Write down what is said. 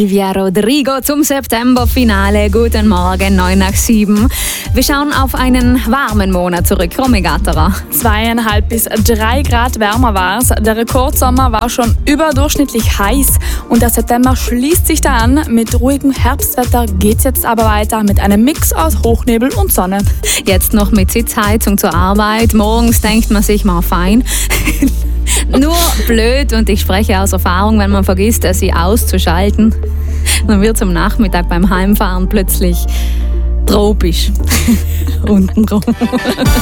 Olivia Rodrigo zum Septemberfinale. Guten Morgen, 9 nach 7. Wir schauen auf einen warmen Monat zurück. Romy Gatterer. 2,5 bis 3 Grad wärmer war es. Der Rekordsommer war schon überdurchschnittlich heiß. Und der September schließt sich da an. Mit ruhigem Herbstwetter geht's jetzt aber weiter mit einem Mix aus Hochnebel und Sonne. Jetzt noch mit Sitzheizung zur Arbeit. Morgens denkt man sich mal fein. Nur blöd, und ich spreche aus Erfahrung, wenn man vergisst, sie auszuschalten, dann wird es am Nachmittag beim Heimfahren plötzlich tropisch. Untenrum.